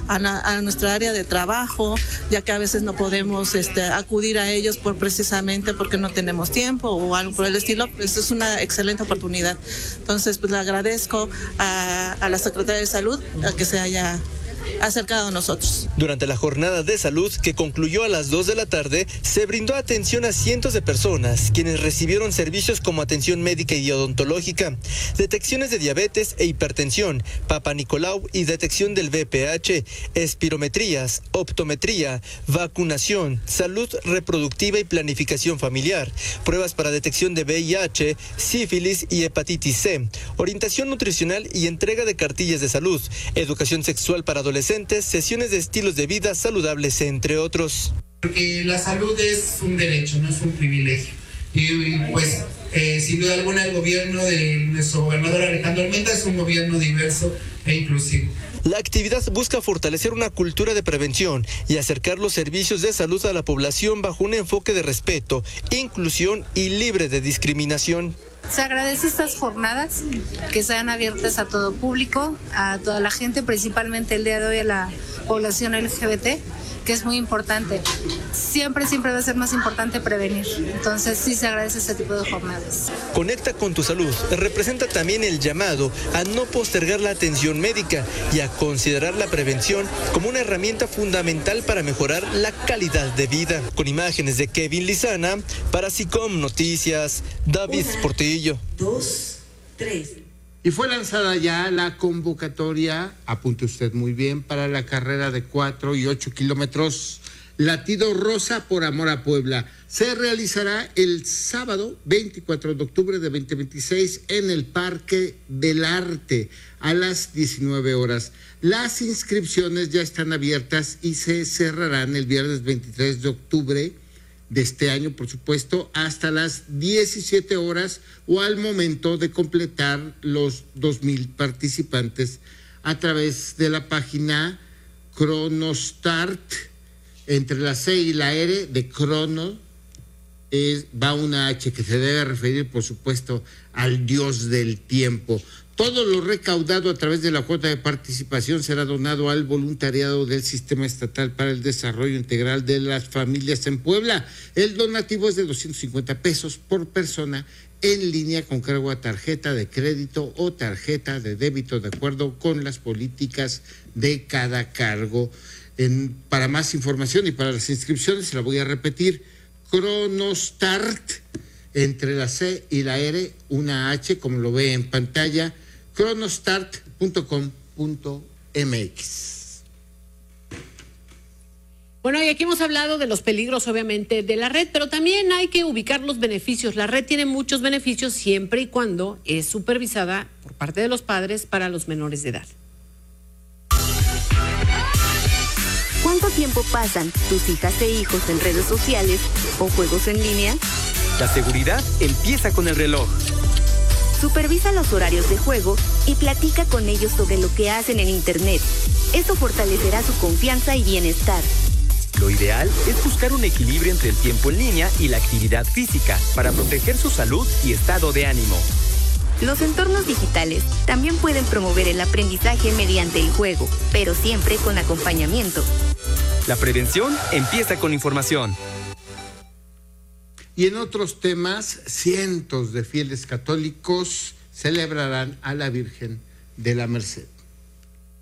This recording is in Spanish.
a nuestra área de trabajo, ya que a veces no podemos acudir a ellos precisamente porque no tenemos tiempo o algo por el estilo. Pues es una excelente oportunidad. Entonces, pues le agradezco a la Secretaría de Salud a que se haya acercado a nosotros. Durante la jornada de salud, que concluyó a las 2 de la tarde, se brindó atención a cientos de personas, quienes recibieron servicios como atención médica y odontológica, detecciones de diabetes e hipertensión, Papa Nicolau y detección del VPH, espirometrías, optometría, vacunación, salud reproductiva y planificación familiar, pruebas para detección de VIH, sífilis y hepatitis C, orientación nutricional y entrega de cartillas de salud, educación sexual para adolescentes, sesiones de estilos de vida saludables, entre otros. Porque la salud es un derecho, no es un privilegio. Y pues, sin duda alguna, el gobierno de nuestro gobernador Alejandro Armenta es un gobierno diverso e inclusivo. La actividad busca fortalecer una cultura de prevención y acercar los servicios de salud a la población bajo un enfoque de respeto, inclusión y libre de discriminación. Se agradece estas jornadas que sean abiertas a todo público, a toda la gente, principalmente el día de hoy a la población LGBT, que es muy importante. Siempre va a ser más importante prevenir. Entonces sí se agradece este tipo de jornadas. Conecta con tu salud representa también el llamado a no postergar la atención médica y a considerar la prevención como una herramienta fundamental para mejorar la calidad de vida. Con imágenes de Kevin Lizana, para SICOM Noticias, David Portillo. 2, 3. Y fue lanzada ya la convocatoria, apunte usted muy bien, para la carrera de 4 y 8 kilómetros Latido Rosa por Amor a Puebla. Se realizará el sábado 24 de octubre de 2026 en el Parque del Arte a las 19 horas. Las inscripciones ya están abiertas y se cerrarán el viernes 23 de octubre de este año, por supuesto, hasta las 17 horas o al momento de completar los 2,000 participantes a través de la página Cronostart. Entre la C y la R de crono va una H que se debe referir, por supuesto, al dios del tiempo. Todo lo recaudado a través de la cuota de participación será donado al voluntariado del Sistema Estatal para el Desarrollo Integral de las Familias en Puebla. El donativo es de 250 pesos por persona en línea con cargo a tarjeta de crédito o tarjeta de débito de acuerdo con las políticas de cada cargo. Para más información y para las inscripciones, se la voy a repetir, Cronostart, entre la C y la R, una H, como lo ve en pantalla, cronostart.com.mx. Bueno, y aquí hemos hablado de los peligros, obviamente, de la red, pero también hay que ubicar los beneficios. La red tiene muchos beneficios siempre y cuando es supervisada por parte de los padres para los menores de edad. ¿Cuánto tiempo pasan tus hijas e hijos en redes sociales o juegos en línea? La seguridad empieza con el reloj. Supervisa los horarios de juego y platica con ellos sobre lo que hacen en Internet. Esto fortalecerá su confianza y bienestar. Lo ideal es buscar un equilibrio entre el tiempo en línea y la actividad física para proteger su salud y estado de ánimo. Los entornos digitales también pueden promover el aprendizaje mediante el juego, pero siempre con acompañamiento. La prevención empieza con información. Y en otros temas, cientos de fieles católicos celebrarán a la Virgen de la Merced.